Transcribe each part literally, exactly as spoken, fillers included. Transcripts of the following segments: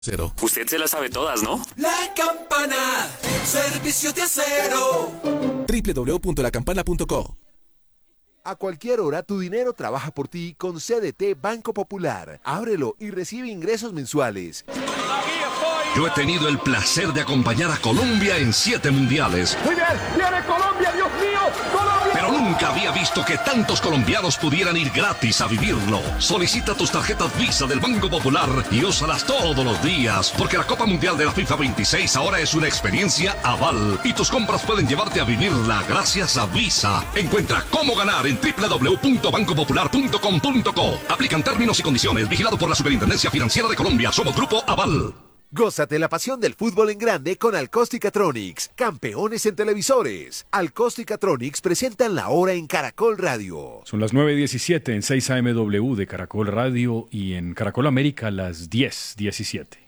Cero. Usted se las sabe todas, ¿no? La Campana, servicio de acero. doble u doble u doble u punto la campana punto co. A cualquier hora tu dinero trabaja por ti con C D T Banco Popular. Ábrelo y recibe ingresos mensuales. Yo he tenido el placer de acompañar a Colombia en siete mundiales. Muy bien, viene Colombia, Dios mío, Colombia. Pero nunca había visto que tantos colombianos pudieran ir gratis a vivirlo. Solicita tus tarjetas Visa del Banco Popular y úsalas todos los días, porque la Copa Mundial de la FIFA veintiséis ahora es una experiencia aval y tus compras pueden llevarte a vivirla gracias a Visa. Encuentra cómo ganar en doble u doble u doble u punto banco popular punto com punto co. Aplican términos y condiciones. Vigilado por la Superintendencia Financiera de Colombia. Somos Grupo Aval. Gózate la pasión del fútbol en grande con Alcóstica-Tronics, campeones en televisores. Alcóstica-Tronics presentan la hora en Caracol Radio. Son las nueve diecisiete en seis A M W de Caracol Radio y en Caracol América las diez diecisiete.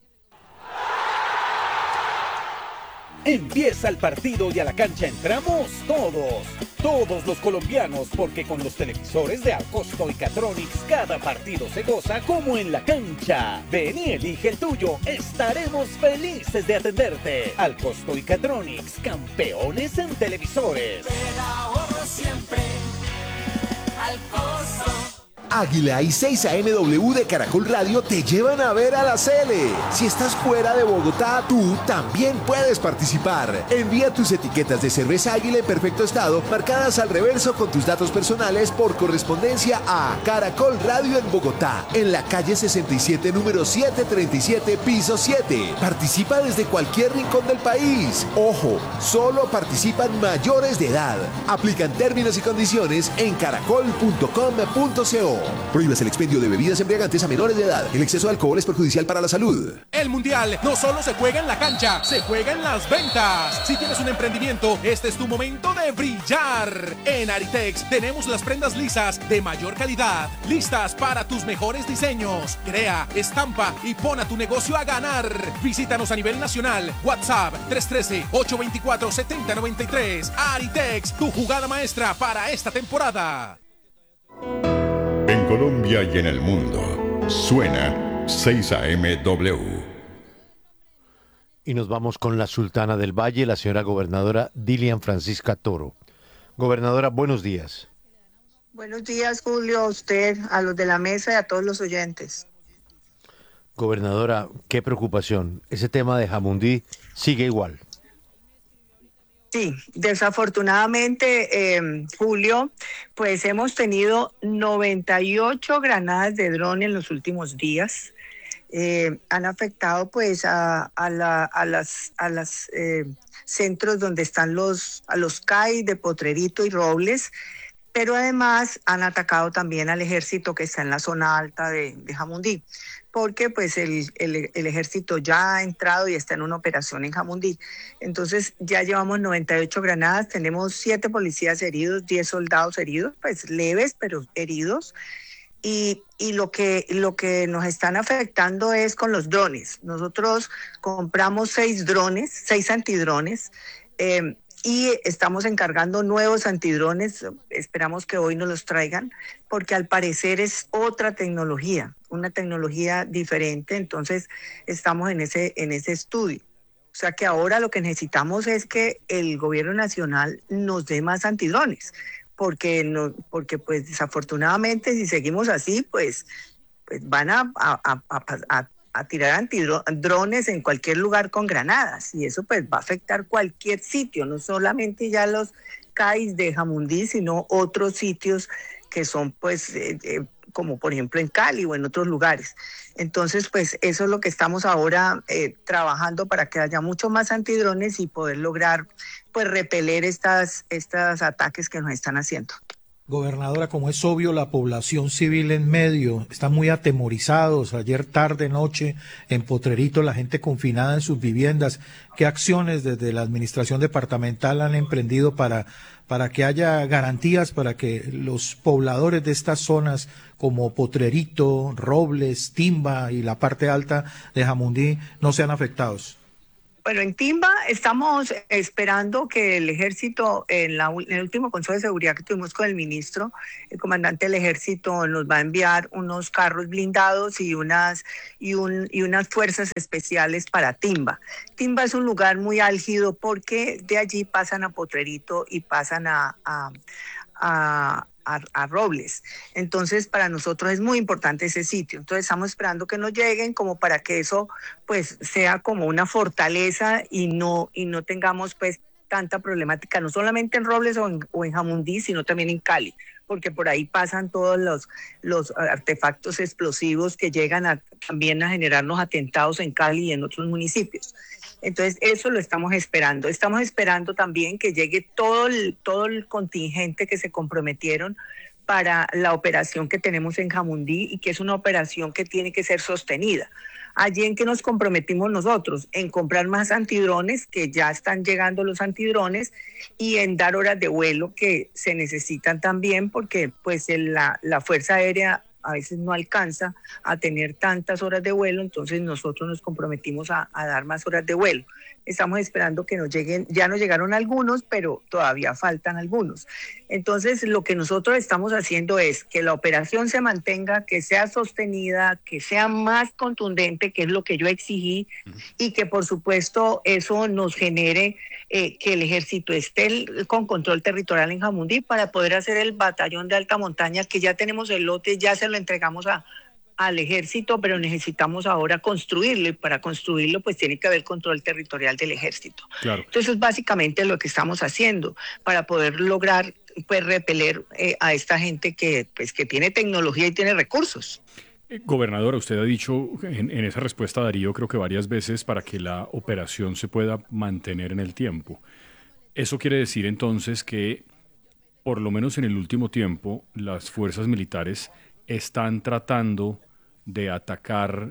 Empieza el partido y a la cancha entramos todos, todos los colombianos, porque con los televisores de Alcóstica-Tronics cada partido se goza como en la cancha. Ven y elige el tuyo, estaremos felices de atenderte. Alcóstica-Tronics, campeones en televisores. Te da ahorro siempre, Alcosto. Águila y seis A M W de Caracol Radio te llevan a ver a la Cele. Si estás fuera de Bogotá, tú también puedes participar. Envía tus etiquetas de cerveza Águila en perfecto estado, marcadas al reverso con tus datos personales por correspondencia a Caracol Radio en Bogotá, en la calle sesenta y siete, número setecientos treinta y siete, piso siete. Participa desde cualquier rincón del país. Ojo, solo participan mayores de edad. Aplican términos y condiciones en caracol punto com punto co. Prohíbes el expendio de bebidas embriagantes a menores de edad. El exceso de alcohol es perjudicial para la salud. El Mundial no solo se juega en la cancha, se juega en las ventas. Si tienes un emprendimiento, este es tu momento de brillar. En Aritex tenemos las prendas lisas de mayor calidad, listas para tus mejores diseños. Crea, estampa y pon a tu negocio a ganar. Visítanos a nivel nacional. WhatsApp tres uno tres, ocho dos cuatro, siete cero nueve tres. Aritex, tu jugada maestra para esta temporada. En Colombia y en el mundo, suena seis A M W. Y nos vamos con la Sultana del Valle, la señora gobernadora Dilian Francisca Toro. Gobernadora, buenos días. Buenos días, Julio, a usted, a los de la mesa y a todos los oyentes. Gobernadora, qué preocupación. Ese tema de Jamundí sigue igual. Sí, desafortunadamente, eh, Julio, pues hemos tenido noventa y ocho granadas de dron en los últimos días. Eh, han afectado pues a, a, la, a las, a las eh, centros donde están los, a los C A I de Potrerito y Robles, pero además han atacado también al ejército que está en la zona alta de, de Jamundí, porque pues el, el, el ejército ya ha entrado y está en una operación en Jamundí. Entonces ya llevamos noventa y ocho granadas, tenemos siete policías heridos, diez soldados heridos, pues leves pero heridos. Y, y lo que, lo que nos están afectando es con los drones. Nosotros compramos seis drones, seis antidrones, eh, y estamos encargando nuevos antidrones. Esperamos que hoy nos los traigan, porque al parecer es otra tecnología, una tecnología diferente. Entonces estamos en ese, en ese estudio. O sea que ahora lo que necesitamos es que el gobierno nacional nos dé más antidrones, porque no, porque pues desafortunadamente si seguimos así, pues, pues van a, a, a, a, a tirar antidrones en cualquier lugar con granadas, y eso pues va a afectar cualquier sitio, no solamente ya los C A Is de Jamundí, sino otros sitios que son pues eh, eh, como por ejemplo en Cali o en otros lugares. Entonces pues eso es lo que estamos ahora eh, trabajando, para que haya mucho más antidrones y poder lograr pues repeler estas, estos ataques que nos están haciendo. Gobernadora, como es obvio, la población civil en medio está muy atemorizados. Ayer tarde, noche, en Potrerito, la gente confinada en sus viviendas. ¿Qué acciones desde la administración departamental han emprendido para, para que haya garantías para que los pobladores de estas zonas como Potrerito, Robles, Timba y la parte alta de Jamundí no sean afectados? Bueno, en Timba estamos esperando que el ejército, en, la, en el último Consejo de Seguridad que tuvimos con el ministro, el comandante del ejército nos va a enviar unos carros blindados y unas, y un, y unas fuerzas especiales para Timba. Timba es un lugar muy álgido porque de allí pasan a Potrerito y pasan a... a, a A, a Robles. Entonces, para nosotros es muy importante ese sitio. Entonces, estamos esperando que nos lleguen como para que eso, pues, sea como una fortaleza y no, y no tengamos, pues, tanta problemática, no solamente en Robles o en, o en Jamundí, sino también en Cali, porque por ahí pasan todos los, los artefactos explosivos que llegan a, también a generarnos atentados en Cali y en otros municipios. Entonces, eso lo estamos esperando. Estamos esperando también que llegue todo el, todo el contingente que se comprometieron para la operación que tenemos en Jamundí y que es una operación que tiene que ser sostenida. Allí en que nos comprometimos nosotros, en comprar más antidrones, que ya están llegando los antidrones, y en dar horas de vuelo que se necesitan también, porque pues la, la Fuerza Aérea a veces no alcanza a tener tantas horas de vuelo, entonces nosotros nos comprometimos a, a dar más horas de vuelo. Estamos esperando que nos lleguen, ya nos llegaron algunos, pero todavía faltan algunos. Entonces, lo que nosotros estamos haciendo es que la operación se mantenga, que sea sostenida, que sea más contundente, que es lo que yo exigí, y que por supuesto eso nos genere eh, que el ejército esté el, con control territorial en Jamundí para poder hacer el batallón de alta montaña, que ya tenemos el lote, ya se lo entregamos a al ejército, pero necesitamos ahora construirlo, y para construirlo pues tiene que haber control territorial del ejército. Claro. Entonces, básicamente lo que estamos haciendo para poder lograr pues repeler eh, a esta gente que pues que tiene tecnología y tiene recursos. Eh, gobernadora, usted ha dicho en, en esa respuesta a Darío creo que varias veces para que la operación se pueda mantener en el tiempo. Eso quiere decir entonces que por lo menos en el último tiempo las fuerzas militares están tratando de atacar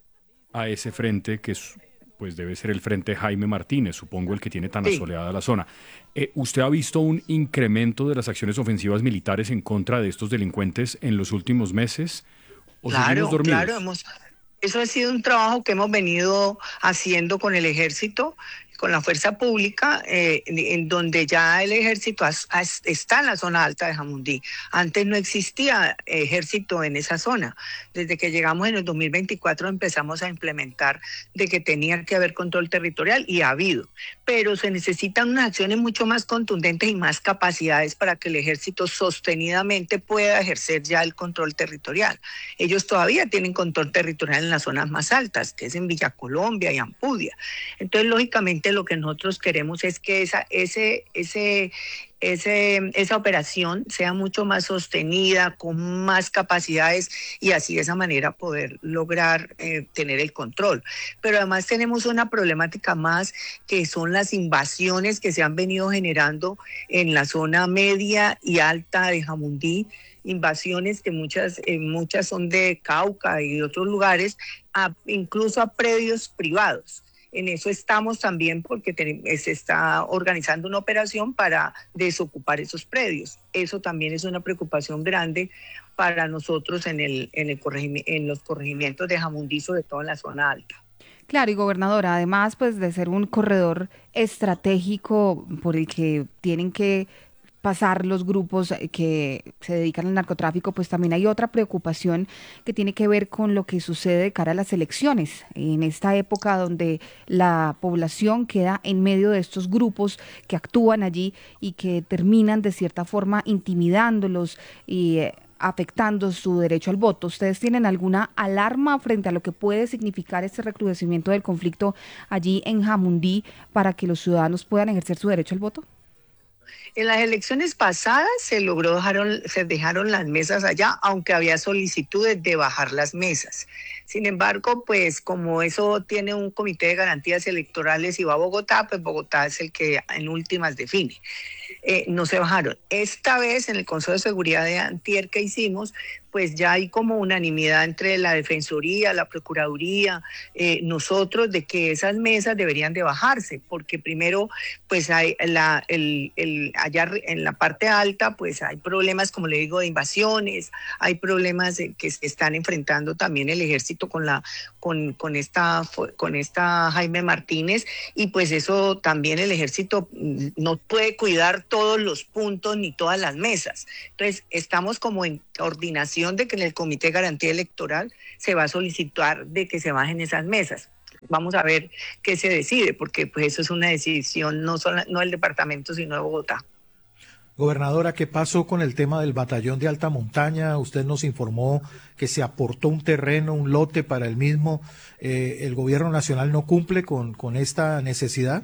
a ese frente que pues debe ser el frente Jaime Martínez, supongo el que tiene tan sí. asoleada la zona. Eh, ¿Usted ha visto un incremento de las acciones ofensivas militares en contra de estos delincuentes en los últimos meses? ¿O claro, seguimos dormidos? Claro, hemos, eso ha sido un trabajo que hemos venido haciendo con el ejército, con la fuerza pública, eh, en donde ya el ejército has, has, está en la zona alta de Jamundí. Antes no existía ejército en esa zona. Desde que llegamos en el dos mil veinticuatro empezamos a implementar de que tenía que haber control territorial, y ha habido. Pero se necesitan unas acciones mucho más contundentes y más capacidades para que el ejército sostenidamente pueda ejercer ya el control territorial. Ellos todavía tienen control territorial en las zonas más altas, que es en Villa Colombia y Ampudia. Entonces, lógicamente, lo que nosotros queremos es que esa, ese, ese, ese, esa operación sea mucho más sostenida, con más capacidades, y así de esa manera poder lograr eh, tener el control. Pero además tenemos una problemática más, que son las invasiones que se han venido generando en la zona media y alta de Jamundí, invasiones que muchas, eh, muchas son de Cauca y de otros lugares, a, incluso a predios privados. En eso estamos también, porque se está organizando una operación para desocupar esos predios. Eso también es una preocupación grande para nosotros en, el, en, el corregimi- en los corregimientos de Jamundí, sobre todo en la zona alta. Claro, y gobernadora, además pues de ser un corredor estratégico por el que tienen que pasar los grupos que se dedican al narcotráfico, pues también hay otra preocupación que tiene que ver con lo que sucede de cara a las elecciones, en esta época donde la población queda en medio de estos grupos que actúan allí y que terminan de cierta forma intimidándolos y eh, afectando su derecho al voto. ¿Ustedes tienen alguna alarma frente a lo que puede significar este recrudecimiento del conflicto allí en Jamundí para que los ciudadanos puedan ejercer su derecho al voto? En las elecciones pasadas se logró dejaron, se dejaron las mesas allá, aunque había solicitudes de bajar las mesas. Sin embargo, pues como eso tiene un comité de garantías electorales y va a Bogotá, pues Bogotá es el que en últimas define. Eh, no se bajaron. Esta vez en el Consejo de Seguridad de antier que hicimos, pues ya hay como unanimidad entre la Defensoría, la Procuraduría, eh, nosotros, de que esas mesas deberían de bajarse, porque primero, pues hay la, el, el, allá en la parte alta, pues hay problemas, como le digo, de invasiones, hay problemas que se están enfrentando también el ejército con la con, con esta con esta Jaime Martínez, y pues eso también el ejército no puede cuidar todos los puntos ni todas las mesas. Entonces estamos como en coordinación de que en el Comité de Garantía Electoral se va a solicitar de que se bajen esas mesas. Vamos a ver qué se decide, porque pues eso es una decisión no solo no del departamento, sino de Bogotá. Gobernadora, ¿qué pasó con el tema del batallón de alta montaña? Usted nos informó que se aportó un terreno, un lote para el mismo. Eh, ¿El gobierno nacional no cumple con, con esta necesidad?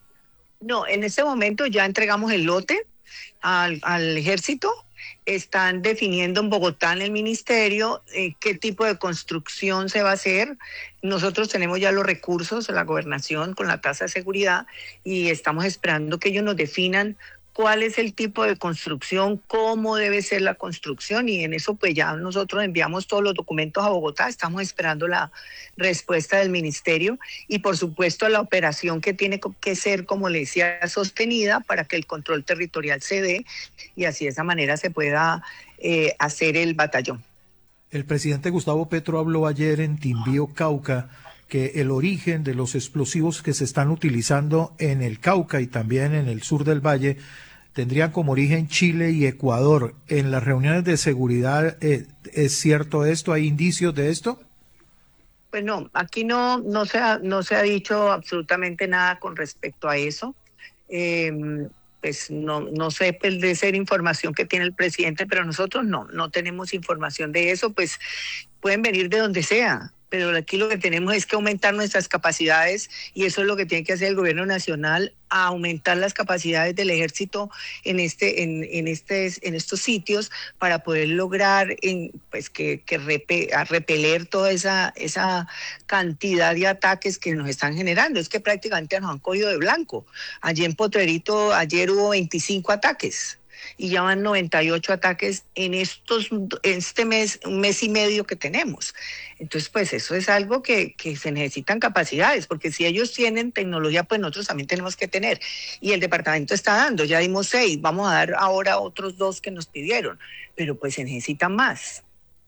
No, en este momento ya entregamos el lote al, al ejército. Están definiendo en Bogotá, en el ministerio, eh, qué tipo de construcción se va a hacer. Nosotros tenemos ya los recursos, la gobernación con la tasa de seguridad, y estamos esperando que ellos nos definan cuál es el tipo de construcción, cómo debe ser la construcción, y en eso pues ya nosotros enviamos todos los documentos a Bogotá, estamos esperando la respuesta del ministerio, y por supuesto la operación que tiene que ser, como le decía, sostenida para que el control territorial se dé y así de esa manera se pueda eh, hacer el batallón. El presidente Gustavo Petro habló ayer en Timbío, Cauca, que el origen de los explosivos que se están utilizando en el Cauca y también en el sur del valle tendrían como origen Chile y Ecuador. ¿En las reuniones de seguridad eh, es cierto esto? ¿Hay indicios de esto? Pues no, aquí no, no, se ha, no se ha dicho absolutamente nada con respecto a eso. Eh, pues no, no sé, pues de ser información que tiene el presidente, pero nosotros no, no tenemos información de eso, pues pueden venir de donde sea. Pero aquí lo que tenemos es que aumentar nuestras capacidades, y eso es lo que tiene que hacer el gobierno nacional, a aumentar las capacidades del ejército en este en, en este en estos sitios para poder lograr en, pues que, que repe, a repeler toda esa esa cantidad de ataques que nos están generando. Es que prácticamente nos han cogido de blanco. Allí en Potrerito ayer hubo veinticinco ataques. Y ya van noventa y ocho ataques en estos este mes, un mes y medio que tenemos. Entonces, pues eso es algo que, que se necesitan capacidades, porque si ellos tienen tecnología, pues nosotros también tenemos que tener. Y el departamento está dando, ya dimos seis, vamos a dar ahora otros dos que nos pidieron, pero pues se necesitan más.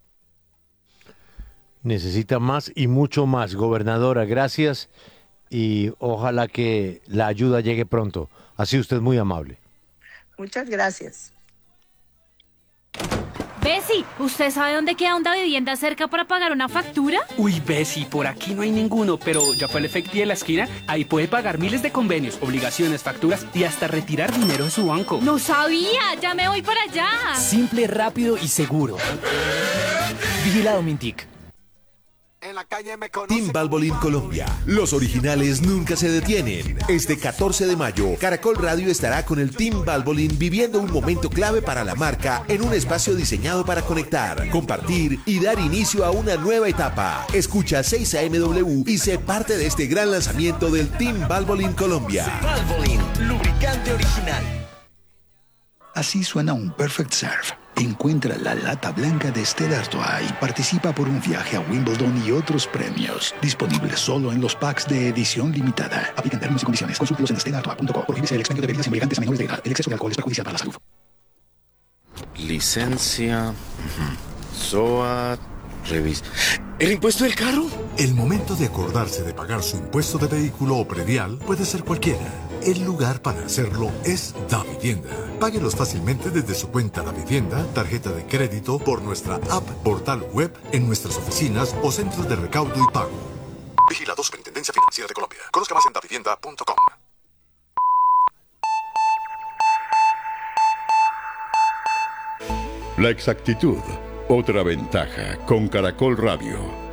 Necesita más y mucho más. Gobernadora, gracias, y ojalá que la ayuda llegue pronto. Ha sido usted muy amable. Muchas gracias. Bessie, ¿usted sabe dónde queda una vivienda cerca para pagar una factura? Uy, Bessie, por aquí no hay ninguno, pero ya fue el Efecti de la esquina. Ahí puede pagar miles de convenios, obligaciones, facturas y hasta retirar dinero de su banco. ¡No sabía! ¡Ya me voy para allá! Simple, rápido y seguro. Vigilado Mintic. Team Valvoline Colombia. Los originales nunca se detienen. Este catorce de mayo, Caracol Radio estará con el Team Valvoline viviendo un momento clave para la marca en un espacio diseñado para conectar, compartir y dar inicio a una nueva etapa. Escucha seis A M W y sé parte de este gran lanzamiento del Team Valvoline Colombia. Valvoline, lubricante original. Así suena un Perfect Serve. Encuentra la lata blanca de Stella Artois y participa por un viaje a Wimbledon y otros premios. Disponible solo en los packs de edición limitada. Aplican términos y condiciones. Consúltalos en stella artois punto com. Prohíbese el expendio de bebidas embriagantes a menores de edad. El exceso de alcohol es perjudicial para la salud. Licencia. S O A. Revisa. ¿El impuesto del carro? El momento de acordarse de pagar su impuesto de vehículo o predial puede ser cualquiera. El lugar para hacerlo es Davivienda. Páguelos fácilmente desde su cuenta Davivienda, tarjeta de crédito, por nuestra app, portal web, en nuestras oficinas o centros de recaudo y pago. Vigilado Superintendencia Financiera de Colombia. Conozca más en davivienda punto com. La exactitud, otra ventaja con Caracol Radio.